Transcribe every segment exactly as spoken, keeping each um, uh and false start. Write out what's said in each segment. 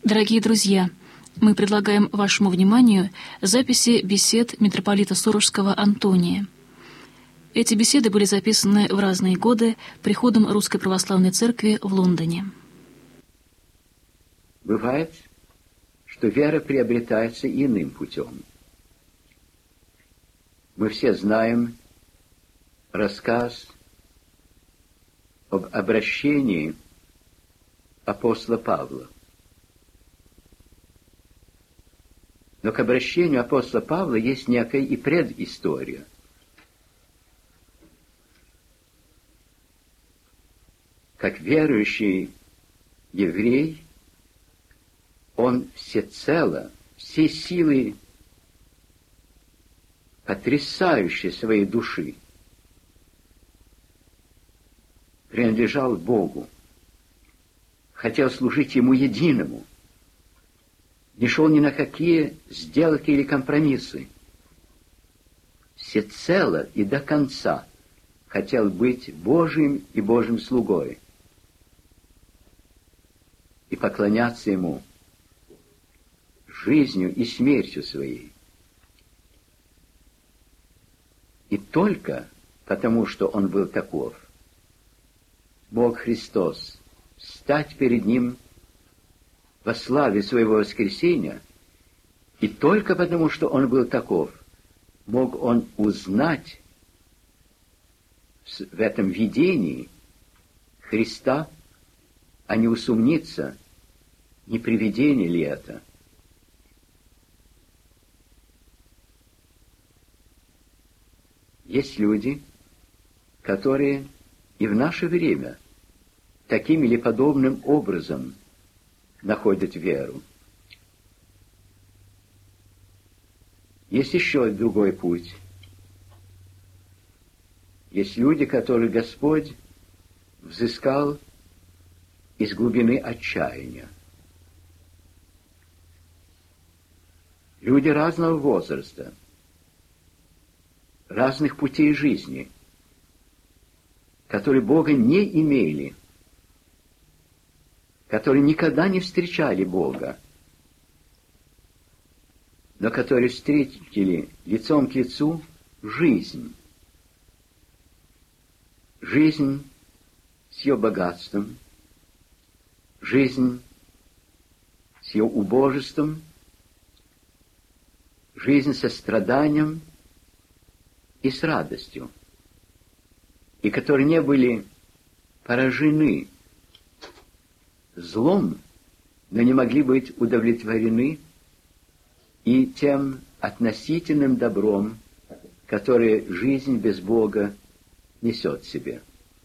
Дорогие друзья, мы предлагаем вашему вниманию записи бесед митрополита Сурожского Антония. Эти беседы были записаны в разные годы приходом Русской Православной Церкви в Лондоне. Бывает, что вера приобретается иным путем. Мы все знаем рассказ об обращении апостола Павла. Но к обращению апостола Павла есть некая и предыстория. Как верующий еврей, он всецело, всей силой потрясающей своей души принадлежал Богу, хотел служить Ему единому, не шел ни на какие сделки или компромиссы. Всецело и до конца хотел быть Божьим и Божьим слугой и поклоняться Ему жизнью и смертью своей. И только потому, что он был таков, мог Христос встать перед Ним во славе своего воскресения, и только потому, что он был таков, мог он узнать в этом видении Христа, а не усомниться, не привидение ли это. Есть люди, которые и в наше время таким или подобным образом находят веру. Есть еще другой путь. Есть люди, которые Господь взыскал из глубины отчаяния. Люди разного возраста, разных путей жизни, которые Бога не имели, которые никогда не встречали Бога, но которые встретили лицом к лицу жизнь. Жизнь с ее богатством, жизнь с ее убожеством, жизнь со страданием и с радостью, и которые не были поражены злом, но не могли быть удовлетворены и тем относительным добром, которое жизнь без Бога несет в себе.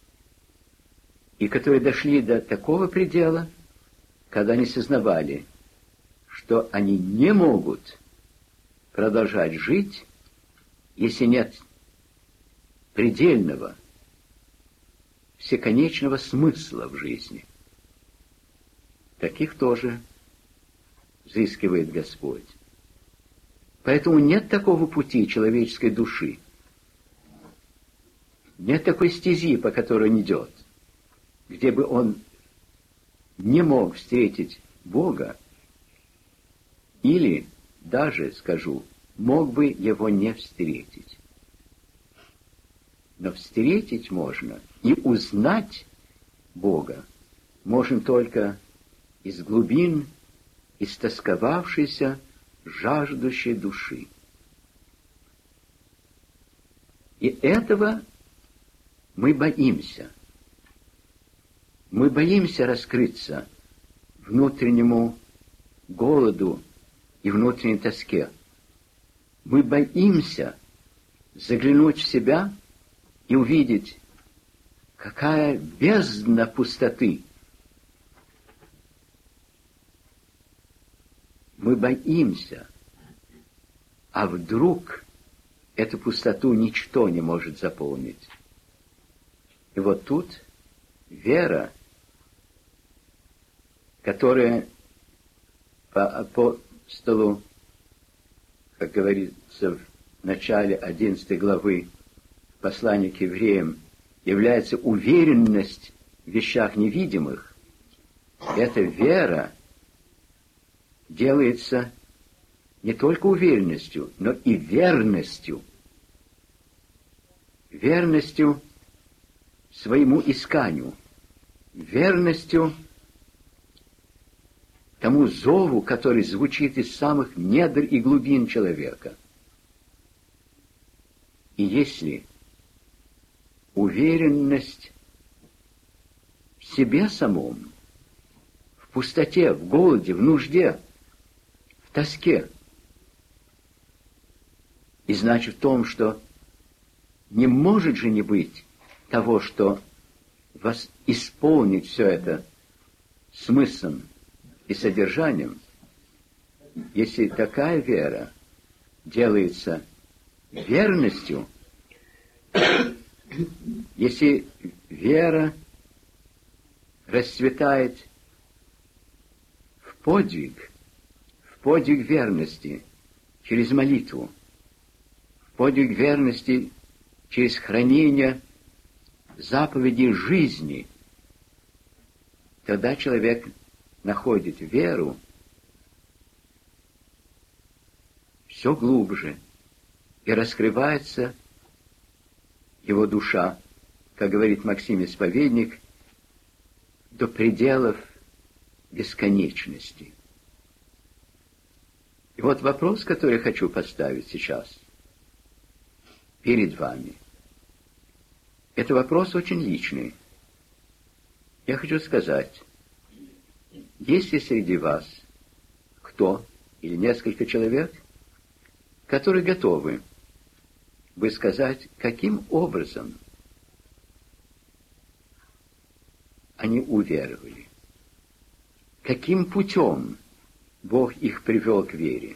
И которые дошли до такого предела, когда они сознавали, что они не могут продолжать жить, если нет предельного, всеконечного смысла в жизни. Таких тоже взыскивает Господь. Поэтому нет такого пути человеческой души, нет такой стези, по которой он идет, где бы он не мог встретить Бога, или даже, скажу, мог бы его не встретить. Но встретить можно и узнать Бога можно только из глубин истосковавшейся, жаждущей души. И этого мы боимся. Мы боимся раскрыться внутреннему голоду и внутренней тоске. Мы боимся заглянуть в себя и увидеть, какая бездна пустоты. Мы боимся, а вдруг эту пустоту ничто не может заполнить. И вот тут вера, которая по апостолу, как говорится в начале одиннадцатой главы послания к евреям, является уверенность в вещах невидимых, эта вера делается не только уверенностью, но и верностью. Верностью своему исканию, верностью тому зову, который звучит из самых недр и глубин человека. И если уверенность в себе самом, в пустоте, в голоде, в нужде, в тоске, и значит в том, что не может же не быть того, что вас исполнит все это смыслом и содержанием, если такая вера делается верностью, если вера расцветает в подвиг, в подвиг верности через молитву, в подвиг верности через хранение заповедей жизни, тогда человек находит веру все глубже, и раскрывается его душа, как говорит Максим Исповедник, до пределов бесконечности. И вот вопрос, который я хочу поставить сейчас перед вами. Это вопрос очень личный. Я хочу сказать, есть ли среди вас кто или несколько человек, которые готовы бы сказать, каким образом они уверовали, каким путем Бог их привел к вере,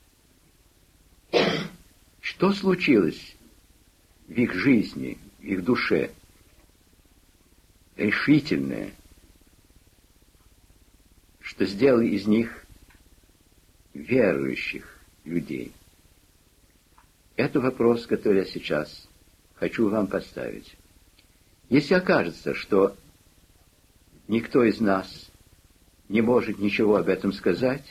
что случилось в их жизни, в их душе, решительное, что сделало из них верующих людей. Это вопрос, который я сейчас хочу вам поставить. Если окажется, что никто из нас не может ничего об этом сказать,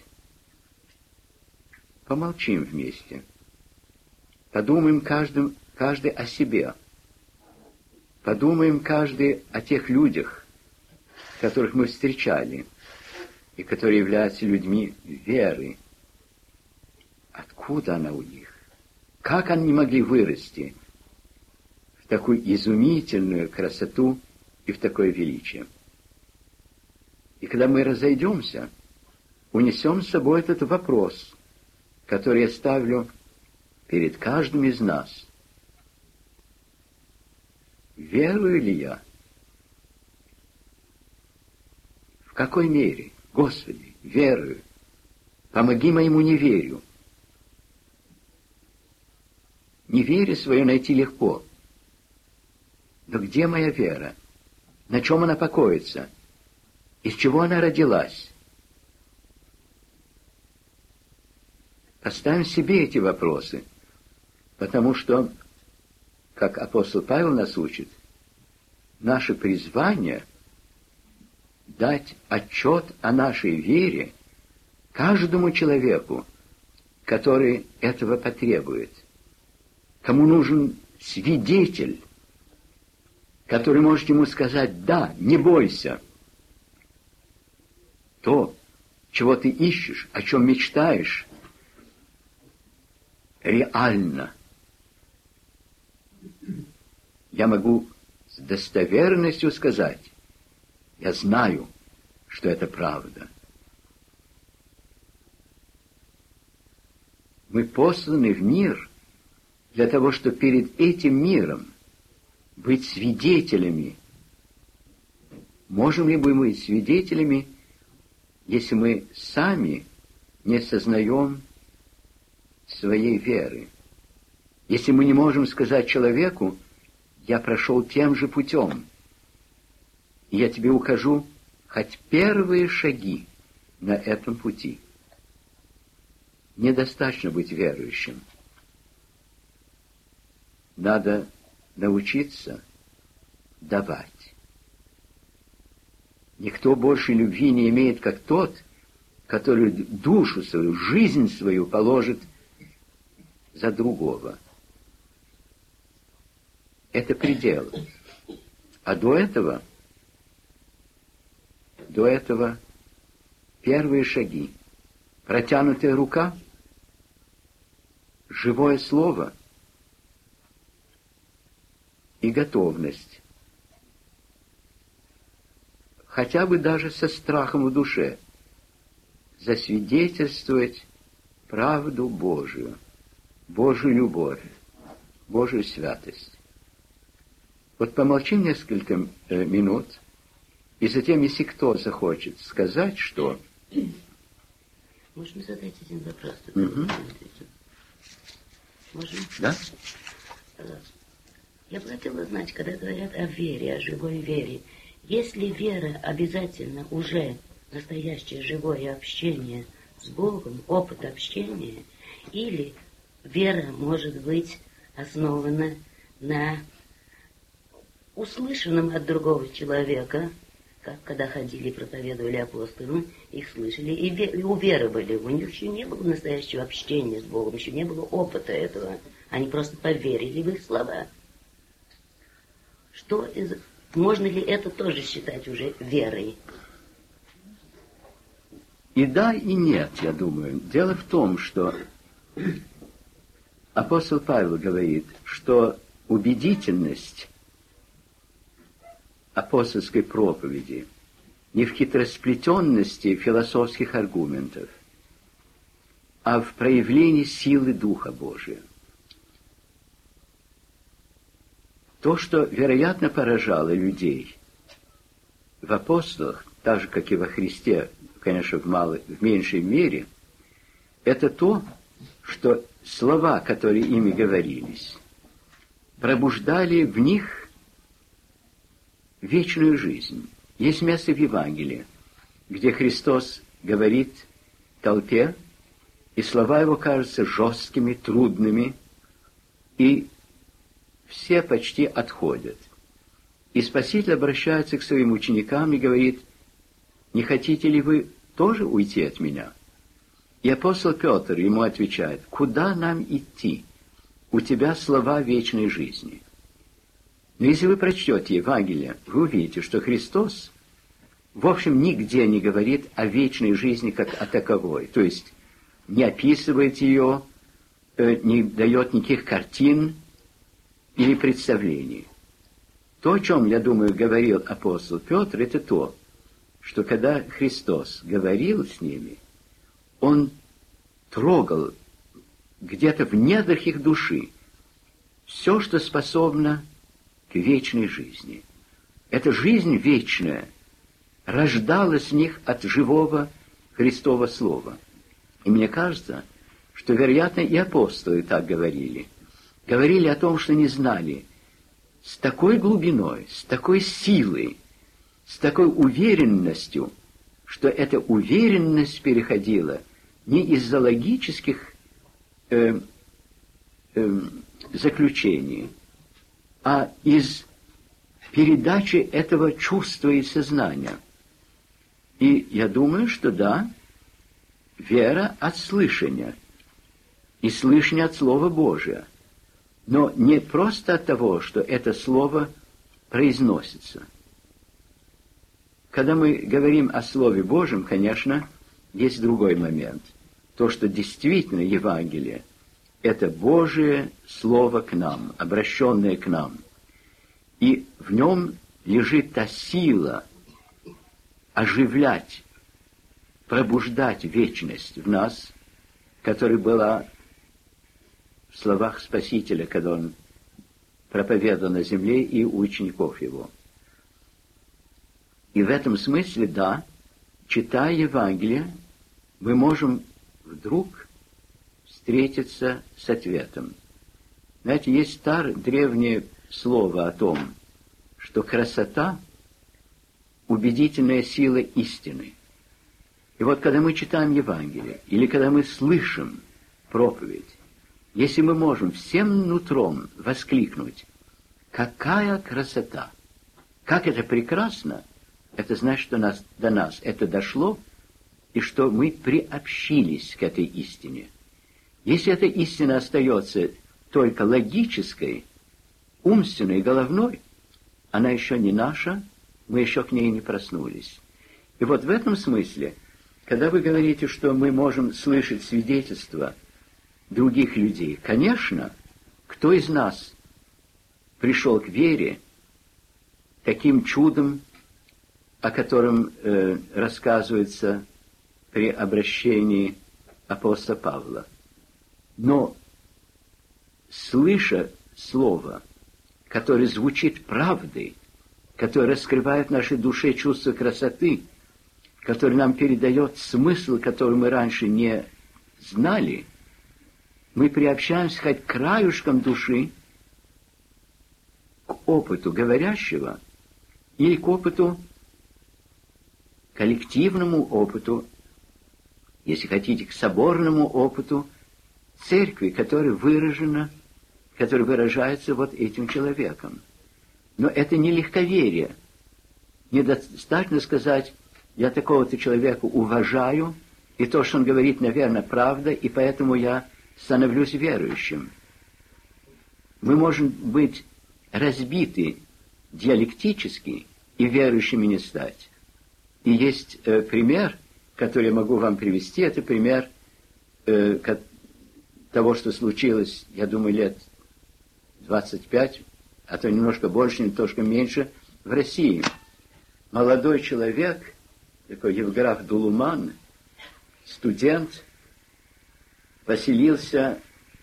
помолчим вместе. Подумаем каждым, каждый о себе. Подумаем каждый о тех людях, которых мы встречали, и которые являются людьми веры. Откуда она у них? Как они могли вырасти в такую изумительную красоту и в такое величие? И когда мы разойдемся, унесем с собой этот вопрос, который я ставлю перед каждым из нас. Верую ли я? В какой мере? Господи, верую. Помоги моему неверию. Неверие свое найти легко. Но где моя вера? На чем она покоится? Из чего она родилась? Поставим себе эти вопросы, потому что, как апостол Павел нас учит, наше призвание — дать отчет о нашей вере каждому человеку, который этого потребует, кому нужен свидетель, который может ему сказать: «Да, не бойся». То, чего ты ищешь, о чем мечтаешь, реально. Я могу с достоверностью сказать, я знаю, что это правда. Мы посланы в мир для того, чтобы перед этим миром быть свидетелями. Можем ли мы быть свидетелями, если мы сами не сознаем своей веры? Если мы не можем сказать человеку: я прошел тем же путем, и я тебе укажу хоть первые шаги на этом пути. Недостаточно быть верующим. Надо научиться давать. Никто больше любви не имеет, как тот, который душу свою, жизнь свою положит за другого. Это предел. А до этого, до этого первые шаги. Протянутая рука, живое слово и готовность. Хотя бы даже со страхом в душе засвидетельствовать правду Божию, Божью любовь, Божью святость. Вот помолчим несколько э, минут, и затем, если кто захочет сказать, что... Можно задать один вопрос? Угу. Можно? Да? Я бы хотела знать, когда говорят о вере, о живой вере, есть ли вера обязательно уже настоящее живое общение с Богом, опыт общения, или вера может быть основана на услышанном от другого человека, как когда ходили и проповедовали апостолы, их слышали и, ве- и уверовали. У них еще не было настоящего общения с Богом, еще не было опыта этого. Они просто поверили в их слова. Что из... Можно ли это тоже считать уже верой? И да, и нет, я думаю. Дело в том, что апостол Павел говорит, что убедительность апостольской проповеди не в хитросплетенности философских аргументов, а в проявлении силы Духа Божия. То, что, вероятно, поражало людей в апостолах, так же, как и во Христе, конечно, в, малой, в меньшей мере, это то, что слова, которые ими говорились, пробуждали в них вечную жизнь. Есть место в Евангелии, где Христос говорит толпе, и слова его кажутся жесткими, трудными, и все почти отходят. И Спаситель обращается к своим ученикам и говорит: «Не хотите ли вы тоже уйти от меня?» И апостол Петр ему отвечает: «Куда нам идти? У тебя слова вечной жизни». Но если вы прочтете Евангелие, вы увидите, что Христос, в общем, нигде не говорит о вечной жизни как о таковой. То есть не описывает ее, не дает никаких картин или представлений. То, о чем, я думаю, говорил апостол Петр, это то, что когда Христос говорил с ними, Он трогал где-то в недрах их души все, что способно к вечной жизни. Эта жизнь вечная рождалась в них от живого Христова Слова. И мне кажется, что, вероятно, и апостолы так говорили. Говорили о том, что не знали с такой глубиной, с такой силой, с такой уверенностью, что эта уверенность переходила не из-за логических э, э, заключений, а из передачи этого чувства и сознания. И я думаю, что да, вера от слышания, и слышание от Слова Божия, но не просто от того, что это Слово произносится. Когда мы говорим о Слове Божьем, конечно, есть другой момент. То, что действительно Евангелие – это Божие Слово к нам, обращенное к нам. И в нем лежит та сила оживлять, пробуждать вечность в нас, которая была в словах Спасителя, когда Он проповедовал на земле и у учеников Его. И в этом смысле, да, читая Евангелие, мы можем вдруг встретиться с ответом. Знаете, есть старое древнее слово о том, что красота – убедительная сила истины. И вот когда мы читаем Евангелие, или когда мы слышим проповедь, если мы можем всем нутром воскликнуть: «Какая красота! Как это прекрасно!» Это значит, что нас, до нас это дошло и что мы приобщились к этой истине. Если эта истина остается только логической, умственной, головной, она еще не наша, мы еще к ней не проснулись. И вот в этом смысле, когда вы говорите, что мы можем слышать свидетельства других людей, конечно, кто из нас пришел к вере таким чудом, о котором э, рассказывается при обращении апостола Павла. Но, слыша слово, которое звучит правдой, которое раскрывает в нашей душе чувство красоты, которое нам передает смысл, который мы раньше не знали, мы приобщаемся хоть к краюшкам души к опыту говорящего или к опыту, коллективному опыту, если хотите, к соборному опыту церкви, которая выражена, которая выражается вот этим человеком. Но это не легковерие. Недостаточно сказать, я такого-то человека уважаю, и то, что он говорит, наверное, правда, и поэтому я становлюсь верующим. Мы можем быть разбиты диалектически и верующими не стать. И есть э, пример, который я могу вам привести, это пример э, того, что случилось, я думаю, лет двадцать пять, а то немножко больше, немножко меньше, в России. Молодой человек, такой Евграф Дулуман, студент, поселился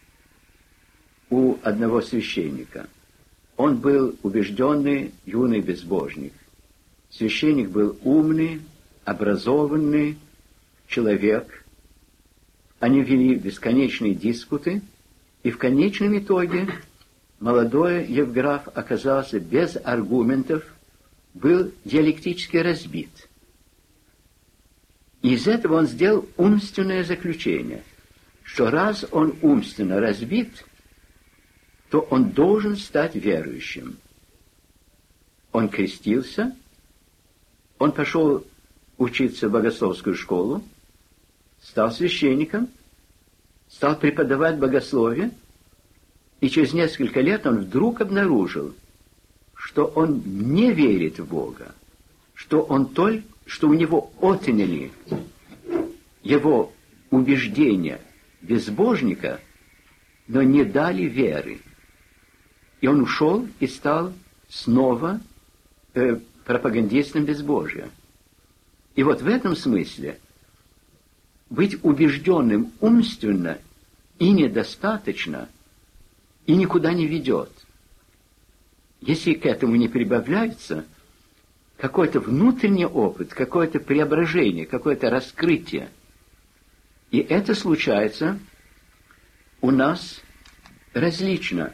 у одного священника. Он был убежденный юный безбожник. Священник был умный, образованный человек. Они вели бесконечные диспуты, и в конечном итоге молодой Евграф оказался без аргументов, был диалектически разбит. И из этого он сделал умственное заключение, что раз он умственно разбит, то он должен стать верующим. Он крестился, он пошел учиться в богословскую школу, стал священником, стал преподавать богословие, и через несколько лет он вдруг обнаружил, что он не верит в Бога, что, он только, что у него отняли его убеждения безбожника, но не дали веры. И он ушел и стал снова э, пропагандистом безбожия. И вот в этом смысле быть убежденным умственно и недостаточно, и никуда не ведет. Если к этому не прибавляется какой-то внутренний опыт, какое-то преображение, какое-то раскрытие, и это случается у нас различно.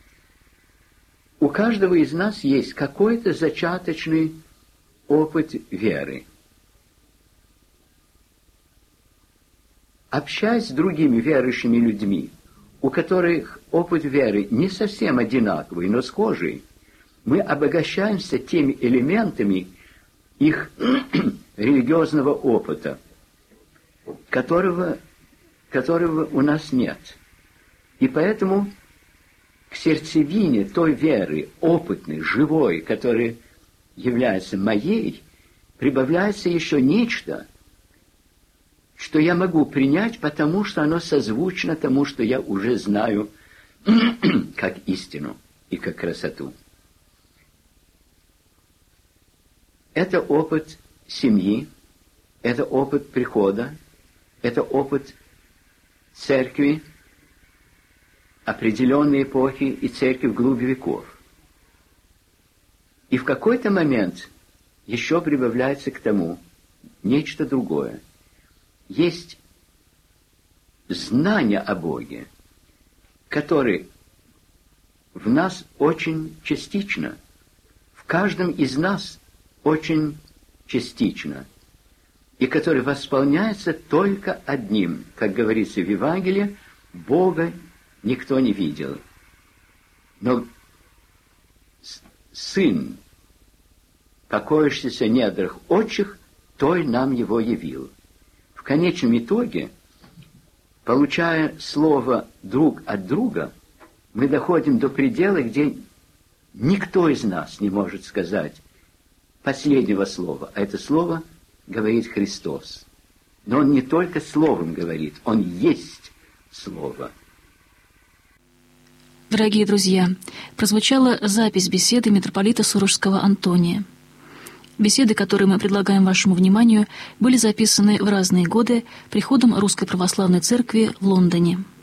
У каждого из нас есть какой-то зачаточный опыт веры. Общаясь с другими верующими людьми, у которых опыт веры не совсем одинаковый, но схожий, мы обогащаемся теми элементами их религиозного опыта, которого, которого у нас нет. И поэтому к сердцевине той веры, опытной, живой, которая является моей, прибавляется еще нечто, что я могу принять, потому что оно созвучно тому, что я уже знаю как истину и как красоту. Это опыт семьи, это опыт прихода, это опыт церкви, определенной эпохи и церкви в глубь веков. И в какой-то момент еще прибавляется к тому нечто другое. Есть знание о Боге, которое в нас очень частично, в каждом из нас очень частично, и который восполняется только одним, как говорится в Евангелии, Бога никто не видел. Но Сын, покоящийся в недрах отчих, той нам его явил. конечном итоге, получая слово друг от друга, мы доходим до предела, где никто из нас не может сказать последнего слова. А это слово говорит Христос. Но Он не только словом говорит, Он есть Слово. Дорогие друзья, прозвучала запись беседы митрополита Сурожского Антония. Беседы, которые мы предлагаем вашему вниманию, были записаны в разные годы приходом Русской Православной Церкви в Лондоне.